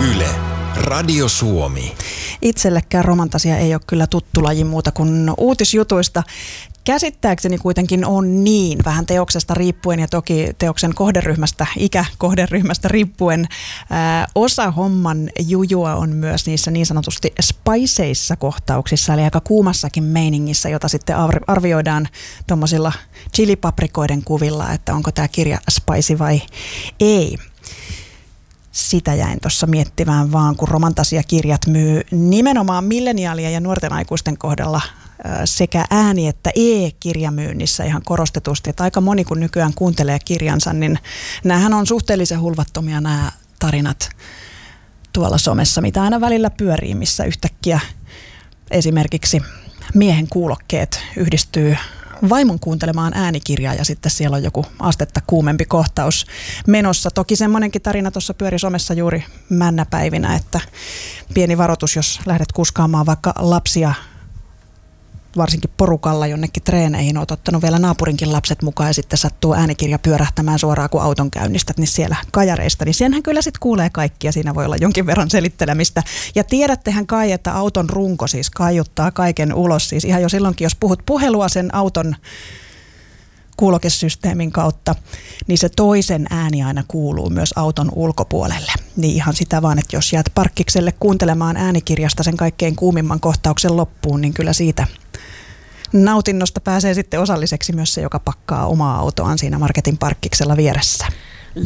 Yle, Radio Suomi. Itsellekään romantasia ei ole kyllä tuttu laji muuta kuin uutisjutuista. Käsittääkseni kuitenkin on niin, vähän teoksesta riippuen ja toki teoksen kohderyhmästä, ikäkohderyhmästä riippuen. Osa homman jujua on myös niissä niin sanotusti spiceissa kohtauksissa, eli aika kuumassakin meiningissä, jota sitten arvioidaan tuommoisilla chilipaprikoiden kuvilla, että onko tämä kirja spicy vai ei. Sitä jäin tuossa miettimään vaan, kun romantasiakirjat myy nimenomaan milleniaalien ja nuorten aikuisten kohdalla sekä ääni- että e-kirjamyynnissä ihan korostetusti. Että aika moni, kun nykyään kuuntelee kirjansa, niin näähän on suhteellisen hulvattomia nämä tarinat tuolla somessa, mitä aina välillä pyörii, missä yhtäkkiä esimerkiksi miehen kuulokkeet yhdistyy vaimon kuuntelemaan äänikirjaa ja sitten siellä on joku astetta kuumempi kohtaus menossa. Toki semmoinenkin tarina tuossa pyöri somessa juuri männäpäivinä, että pieni varoitus, jos lähdet kuskaamaan vaikka lapsia varsinkin porukalla jonnekin treeneihin, oot ottanut vielä naapurinkin lapset mukaan ja sitten sattuu äänikirja pyörähtämään suoraan kun auton käynnistät, niin siellä kajareista, niin siellähän kyllä sitten kuulee kaikkia, siinä voi olla jonkin verran selittelemistä. Ja tiedättehän kai, että auton runko siis kaiuttaa kaiken ulos, siis ihan jo silloinkin, jos puhut puhelua sen auton kuulokesysteemin kautta, niin se toisen ääni aina kuuluu myös auton ulkopuolelle. Niin ihan sitä vaan, että jos jäät parkkikselle kuuntelemaan äänikirjasta sen kaikkein kuumimman kohtauksen loppuun, niin kyllä siitä nautinnosta pääsee sitten osalliseksi myös se, joka pakkaa omaa autoaan siinä marketin parkkiksella vieressä.